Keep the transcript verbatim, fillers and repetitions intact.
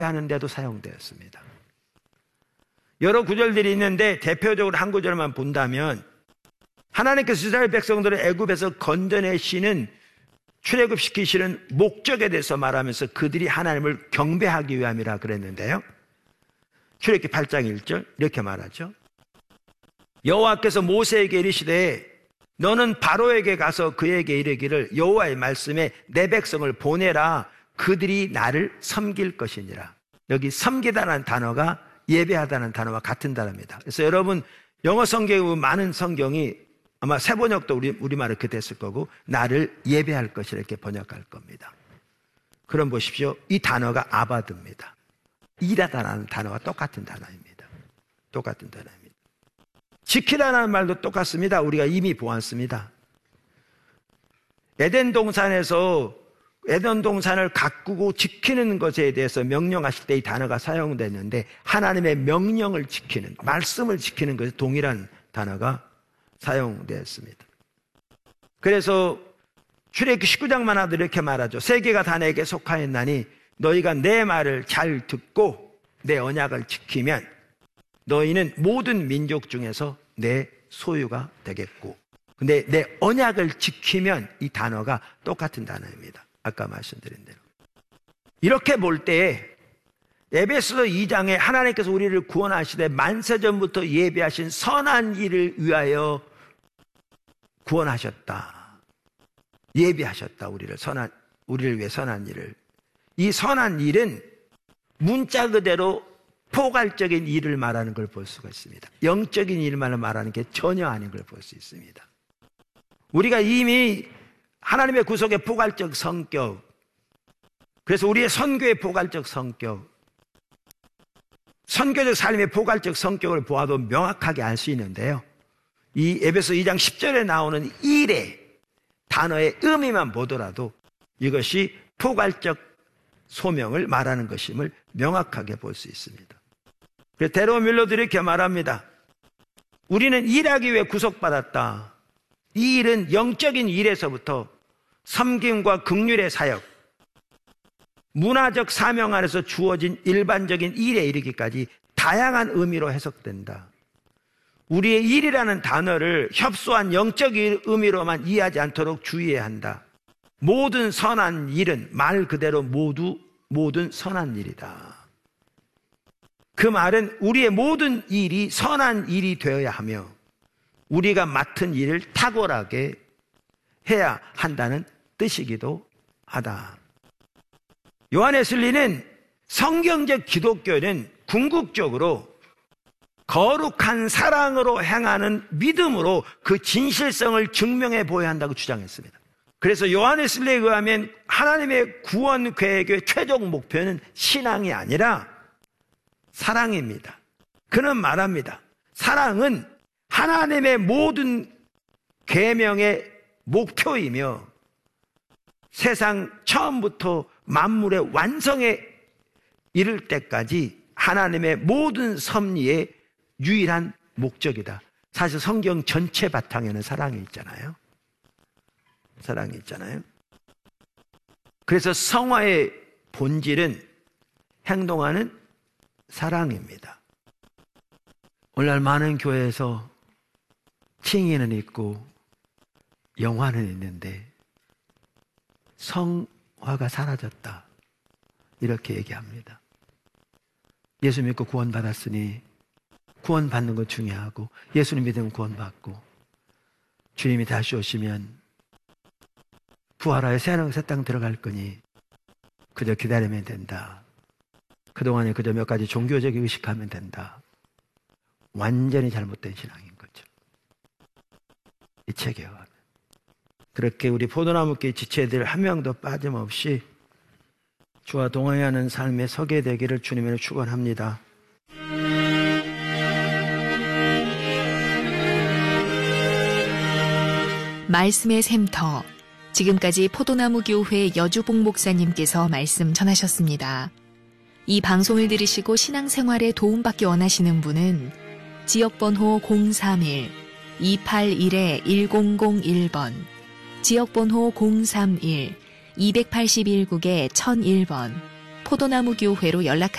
하는데도 사용되었습니다. 여러 구절들이 있는데 대표적으로 한 구절만 본다면 하나님께서 이스라엘 백성들을 애굽에서 건져내시는 출애굽시키시는 목적에 대해서 말하면서 그들이 하나님을 경배하기 위함이라 그랬는데요. 출애굽기 팔 장 일 절 이렇게 말하죠. 여호와께서 모세에게 이르시되 너는 바로에게 가서 그에게 이르기를 여호와의 말씀에 내 백성을 보내라. 그들이 나를 섬길 것이니라. 여기 섬기다라는 단어가 예배하다는 단어와 같은 단어입니다. 그래서 여러분 영어 성경의 많은 성경이 아마 새 번역도 우리, 우리말로 그렇게 됐을 거고 나를 예배할 것이라 이렇게 번역할 겁니다. 그럼 보십시오. 이 단어가 아바드입니다. 일하다라는 단어와 똑같은 단어입니다. 똑같은 단어입니다. 지키라는 말도 똑같습니다. 우리가 이미 보았습니다. 에덴 동산에서 에덴 동산을 가꾸고 지키는 것에 대해서 명령하실 때 이 단어가 사용됐는데 하나님의 명령을 지키는, 말씀을 지키는 것에 동일한 단어가 사용되었습니다. 그래서 출애굽기 십구 장만 하도 이렇게 말하죠. 세계가 다 내게 속하였나니 너희가 내 말을 잘 듣고 내 언약을 지키면 너희는 모든 민족 중에서 내 소유가 되겠고. 근데 내 언약을 지키면 이 단어가 똑같은 단어입니다. 아까 말씀드린 대로. 이렇게 볼 때 에베소서 이 장에 하나님께서 우리를 구원하시되 만세전부터 예비하신 선한 일을 위하여 구원하셨다. 예비하셨다. 우리를 선한, 우리를 위해 선한 일을. 이 선한 일은 문자 그대로 포괄적인 일을 말하는 걸 볼 수가 있습니다. 영적인 일만 말하는 게 전혀 아닌 걸 볼 수 있습니다. 우리가 이미 하나님의 구속의 포괄적 성격, 그래서 우리의 선교의 포괄적 성격, 선교적 삶의 포괄적 성격을 보아도 명확하게 알 수 있는데요. 이 에베소 이 장 십 절에 나오는 일의 단어의 의미만 보더라도 이것이 포괄적 소명을 말하는 것임을 명확하게 볼 수 있습니다. 그래서 데로 밀러도 이렇게 말합니다. 우리는 일하기 위해 구속받았다. 이 일은 영적인 일에서부터 섬김과 긍휼의 사역, 문화적 사명 안에서 주어진 일반적인 일에 이르기까지 다양한 의미로 해석된다. 우리의 일이라는 단어를 협소한 영적인 의미로만 이해하지 않도록 주의해야 한다. 모든 선한 일은 말 그대로 모두 모든 선한 일이다. 그 말은 우리의 모든 일이 선한 일이 되어야 하며 우리가 맡은 일을 탁월하게 해야 한다는 뜻이기도 하다. 요한웨슬리는 성경적 기독교는 궁극적으로 거룩한 사랑으로 행하는 믿음으로 그 진실성을 증명해 보여야 한다고 주장했습니다. 그래서 요한웨슬리에 의하면 하나님의 구원 계획의 최종 목표는 신앙이 아니라 사랑입니다. 그는 말합니다. 사랑은 하나님의 모든 계명의 목표이며 세상 처음부터 만물의 완성에 이를 때까지 하나님의 모든 섭리의 유일한 목적이다. 사실 성경 전체 바탕에는 사랑이 있잖아요. 사랑이 있잖아요. 그래서 성화의 본질은 행동하는 사랑입니다. 오늘날 많은 교회에서 칭의는 있고 영화는 있는데 성화가 사라졌다. 이렇게 얘기합니다. 예수 믿고 구원받았으니 구원받는 것 중요하고 예수님 믿으면 구원받고 주님이 다시 오시면 부활하여 새하늘 새 땅 들어갈 거니 그저 기다리면 된다. 그동안에 그저 몇 가지 종교적 의식하면 된다. 완전히 잘못된 신앙인 거죠. 이 책에 의하면. 그렇게 우리 포도나무길 지체들 한 명도 빠짐없이 주와 동행하는 삶에 서게 되기를 주님으로 축원합니다. 말씀의 샘터, 지금까지 포도나무 교회 여주봉 목사님께서 말씀 전하셨습니다. 이 방송을 들으시고 신앙생활에 도움받기 원하시는 분은 지역번호 공삼일 이팔일 일공공일 번, 지역번호 공삼일 이팔일 국에 천일 번, 포도나무 교회로 연락하시기